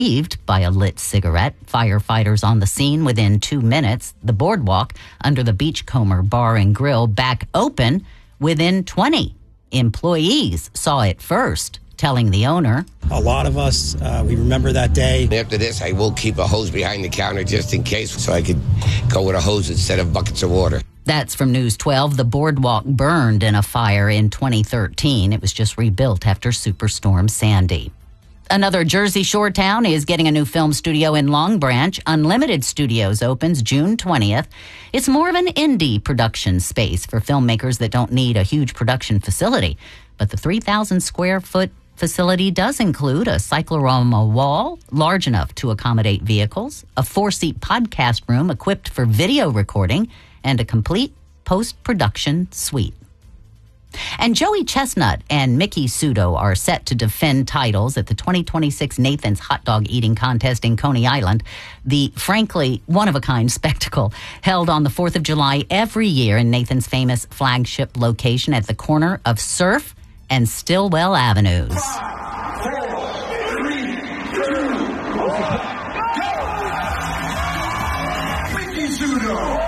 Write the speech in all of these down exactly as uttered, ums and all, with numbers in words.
by a lit cigarette. Firefighters on the scene within two minutes. The boardwalk under the Beachcomber Bar and Grill back open within twenty. Employees saw it first, telling the owner. A lot of us, uh, we remember that day. After this, I will keep a hose behind the counter just in case, so I could go with a hose instead of buckets of water. That's from News twelve. The boardwalk burned in a fire in twenty thirteen. It was just rebuilt after Superstorm Sandy. Another Jersey Shore town is getting a new film studio in Long Branch. Unlimited Studios opens June twentieth. It's more of an indie production space for filmmakers that don't need a huge production facility. But the three thousand square foot facility does include a cyclorama wall large enough to accommodate vehicles, a four-seat podcast room equipped for video recording, and a complete post-production suite. And Joey Chestnut and Mickey Sudo are set to defend titles at the twenty twenty-six Nathan's Hot Dog Eating Contest in Coney Island, the frankly one-of-a-kind spectacle held on the fourth of July every year in Nathan's famous flagship location at the corner of Surf and Stillwell Avenues. Five, four, three, two, one, go! Mickey Sudo!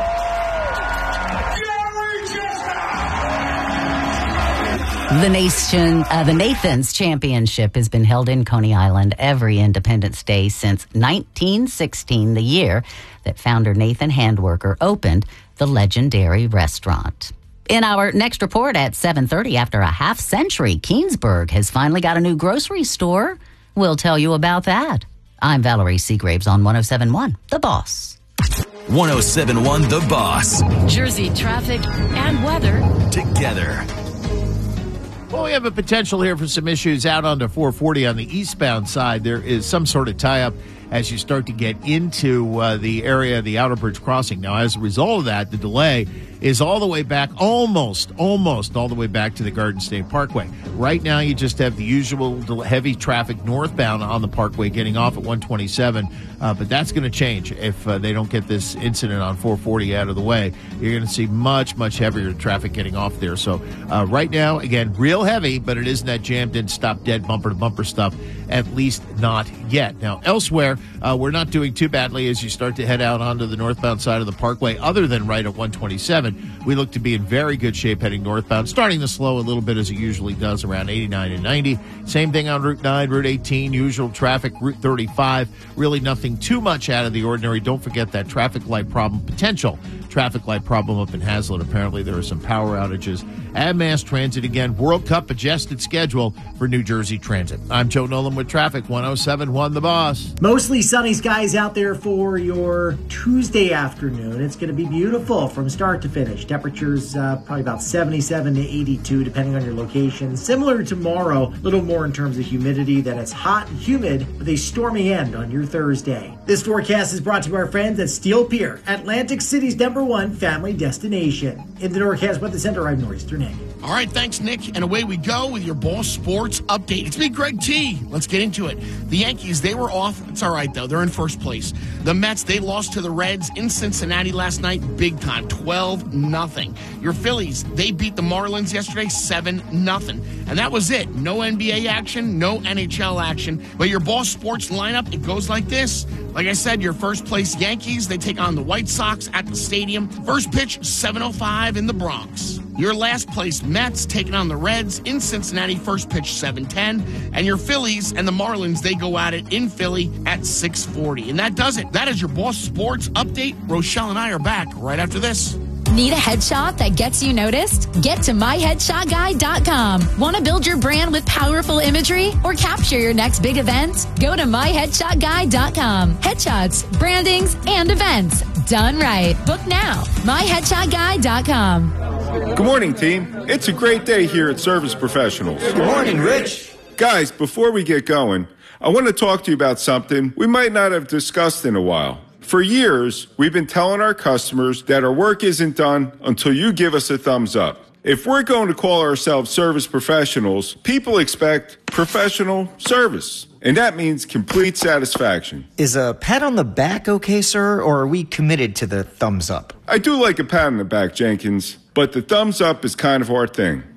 The nation, uh, the Nathan's Championship has been held in Coney Island every Independence Day since nineteen sixteen, the year that founder Nathan Handwerker opened the legendary restaurant. In our next report at seven thirty, after a half century, Keensburg has finally got a new grocery store. We'll tell you about that. I'm Valerie Seagraves on one oh seven point one, The Boss. one oh seven point one, The Boss. Jersey traffic and weather together. Well, we have a potential here for some issues out onto four forty on the eastbound side. There is some sort of tie-up as you start to get into uh, the area of the Outer Bridge Crossing. Now, as a result of that, the delay is all the way back, almost, almost all the way back to the Garden State Parkway. Right now, you just have the usual heavy traffic northbound on the Parkway getting off at one twenty-seven, uh, but that's going to change if uh, they don't get this incident on four forty out of the way. You're going to see much, much heavier traffic getting off there. So uh, right now, again, real heavy, but it isn't that jammed in, stop dead, bumper-to-bumper stuff, at least not yet. Now, elsewhere, uh, we're not doing too badly as you start to head out onto the northbound side of the Parkway, other than right at one twenty-seven. We look to be in very good shape heading northbound, starting to slow a little bit as it usually does around eighty-nine and ninety. Same thing on Route nine, Route eighteen, usual traffic, Route thirty-five. Really nothing too much out of the ordinary. Don't forget that traffic light problem, potential traffic light problem up in Hazlet. Apparently there are some power outages at Mass Transit. Again, World Cup adjusted schedule for New Jersey Transit. I'm Joe Nolan with traffic, one oh seven point one, The Boss. Mostly sunny skies out there for your Tuesday afternoon. It's going to be beautiful from start to finish. Temperatures uh, probably about seventy-seven to eighty-two, depending on your location. Similar to tomorrow, a little more in terms of humidity, that it's hot and humid with a stormy end on your Thursday. This forecast is brought to you by our friends at Steel Pier, Atlantic City's number one family destination. In the Norcast Weather Center, I'm Norris Turnay. All right, thanks, Nick. And away we go with your Ball Sports update. It's me, Greg T. Let's get into it. The Yankees, they were off. It's all right, though. They're in first place. The Mets, they lost to the Reds in Cincinnati last night, big time, twelve nothing. Your Phillies, they beat the Marlins yesterday, seven nothing. And that was it. No N B A action, no N H L action. But your Ball Sports lineup, it goes like this. Like I said, your first place Yankees, they take on the White Sox at the stadium. First pitch, seven oh five in the Bronx. Your last place Mets taking on the Reds in Cincinnati, first pitch seven ten. And your Phillies and the Marlins, they go at it in Philly at six forty. And that does it. That is your Boss Sports update. Rochelle and I are back right after this. Need a headshot that gets you noticed? Get to my headshot guy dot com. Want to build your brand with powerful imagery or capture your next big event? Go to my headshot guy dot com. Headshots, brandings, and events. Done right. Book now. my headshot guy dot com. Good morning, team. It's a great day here at Service Professionals. Good morning, Rich. Guys, before we get going, I want to talk to you about something we might not have discussed in a while. For years, we've been telling our customers that our work isn't done until you give us a thumbs up. If we're going to call ourselves service professionals, people expect professional service. And that means complete satisfaction. Is a pat on the back okay, sir, or are we committed to the thumbs up? I do like a pat on the back, Jenkins, but the thumbs up is kind of our thing.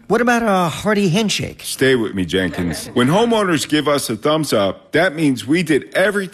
What about a hearty handshake? Stay with me, Jenkins. When homeowners give us a thumbs up, that means we did everything